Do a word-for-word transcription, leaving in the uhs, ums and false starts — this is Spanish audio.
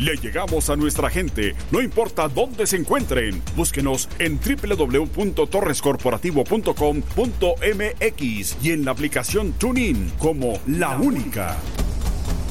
Le llegamos a nuestra gente, no importa dónde se encuentren. Búsquenos en doble u doble u doble u punto torres corporativo punto com punto m x y en la aplicación TuneIn como La Única.